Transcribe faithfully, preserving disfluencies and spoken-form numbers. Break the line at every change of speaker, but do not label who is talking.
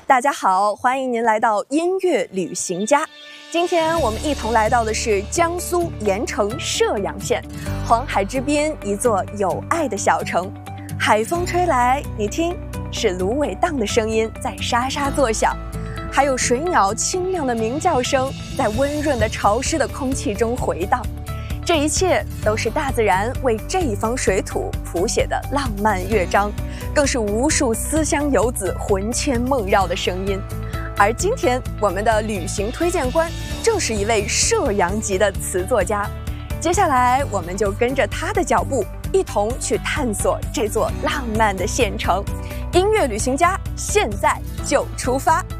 大家好，欢迎您来到音乐旅行家。今天我们一同来到的是江苏盐城射阳县，黄海之滨一座有爱的小城。海风吹来，你听，是芦苇荡的声音在沙沙作响，还有水鸟清亮的鸣叫声在温润的潮湿的空气中回荡。这一切都是大自然为这一方水土谱写的浪漫乐章，更是无数思乡游子魂牵梦绕的声音。而今天我们的旅行推荐官正是一位射阳籍的词作家，接下来我们就跟着他的脚步，一同去探索这座浪漫的县城。音乐旅行家现在就出发。